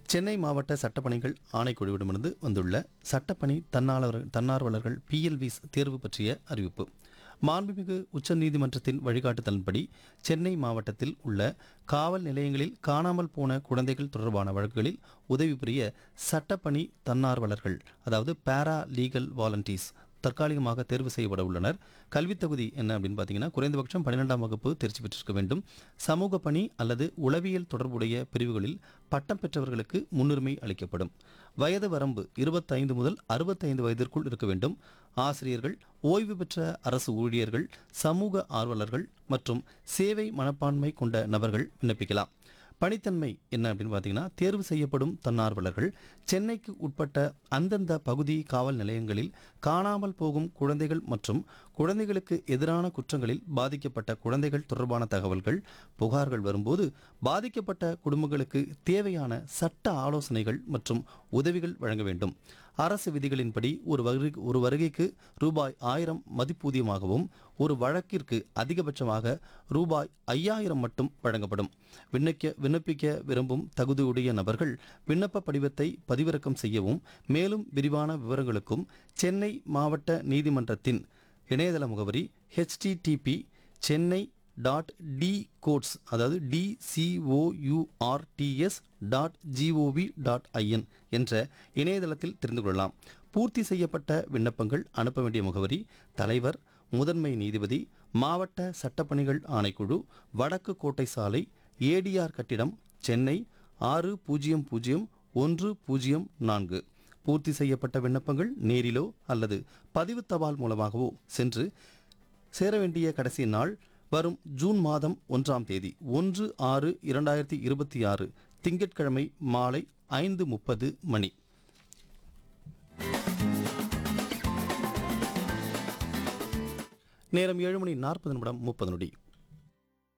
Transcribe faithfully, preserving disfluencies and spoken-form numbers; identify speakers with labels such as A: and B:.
A: சென்னை மாவட்ட சட்டப்பணிகள் ஆணைக்குழுவிடமிருந்து வந்துள்ள சட்டப்பணி தன்னாளர் தன்னார்வலர்கள் பிஎல்விஸ் தேர்வு பற்றிய அறிவிப்பு. மாண்புமிகு உச்சநீதிமன்றத்தின் வழிகாட்டுதலின்படி சென்னை மாவட்டத்தில் உள்ள காவல் நிலையங்களில் காணாமல் போன குழந்தைகள் தொடர்பான வழக்குகளில் உதவி புரிய சட்டப்பணி தன்னார்வலர்கள், அதாவது பேரா லீகல் வாலண்டியர்ஸ் தற்காலிகமாக தேர்வு செய்யப்பட உள்ளனர். கல்வித் தகுதி என்ன அப்படின்னு பார்த்தீங்கன்னா, குறைந்தபட்சம் பன்னிரெண்டாம் வகுப்பு தேர்ச்சி பெற்றிருக்க வேண்டும். சமூக பணி அல்லது உளவியல் தொடர்புடைய பிரிவுகளில் பட்டம் பெற்றவர்களுக்கு முன்னுரிமை அளிக்கப்படும். வயது வரம்பு இருபத்தைந்து முதல் அறுபத்தைந்து வயதிற்குள் இருக்க வேண்டும். ஆசிரியர்கள், ஓய்வு பெற்ற அரசு ஊழியர்கள், சமூக ஆர்வலர்கள் மற்றும் சேவை மனப்பான்மை கொண்ட நபர்கள் விண்ணப்பிக்கலாம். பணித்தன்மை என்ன அப்படின்னு பார்த்தீங்கன்னா, தேர்வு செய்யப்படும் தன்னார்வலர்கள் சென்னைக்கு உட்பட்ட அந்தந்த பகுதி காவல் நிலையங்களில் காணாமல் போகும் குழந்தைகள் மற்றும் குழந்தைகளுக்கு எதிரான குற்றங்களில் பாதிக்கப்பட்ட குழந்தைகள் தொடர்பான தகவல்கள், புகார்கள் வரும்போது பாதிக்கப்பட்ட குடும்பங்களுக்கு தேவையான சட்ட ஆலோசனைகள் மற்றும் உதவிகள் வழங்க வேண்டும். அரசு விதிகளின்படி ஒரு வருகை ஒரு வருகைக்கு ரூபாய் ஆயிரம் மதிப்பூதியமாகவும் ஒரு வழக்கிற்கு அதிகபட்சமாக ரூபாய் ஐயாயிரம் மட்டும் வழங்கப்படும். விண்ணப்பிக்க விண்ணப்பிக்க விரும்பும் தகுதியுடைய நபர்கள் விண்ணப்ப படிவத்தை பதிவிறக்கம் செய்யவும், மேலும் விரிவான விவரங்களுக்கும் சென்னை மாவட்ட நீதிமன்றத்தின் இணையதள முகவரி HTTP Chennai dot D quotes அதாவது டிசிஓயூஆர்டிஎஸ் டாட் ஜிஓவி டாட் ஐஎன் என்ற இணையதளத்தில் தெரிந்து கொள்ளலாம். பூர்த்தி செய்யப்பட்ட விண்ணப்பங்கள் அனுப்ப வேண்டிய முகவரி: தலைவர், முதன்மை நீதிபதி, மாவட்ட சட்டப்பணிகள் ஆணைக்குழு, வடக்கு கோட்டை சாலை, ஏடிஆர் கட்டிடம், சென்னை ஆறு பூஜ்ஜியம் பூஜ்ஜியம் ஒன்று பூஜ்ஜியம் நான்கு. பூர்த்தி செய்யப்பட்ட விண்ணப்பங்கள் நேரிலோ அல்லது பதிவு தபால் மூலமாகவோ சென்று சேர வேண்டிய கடைசி நாள் வரும் ஜூன் மாதம் ஒன்றாம் தேதி ஒன்று ஆறு இரண்டாயிரத்தி இருபத்தி ஆறு திங்கட்கிழமை மாலை ஐந்து முப்பது மணி. நேரம் ஏழு மணி நாற்பது நிமிடம் முப்பது நொடி.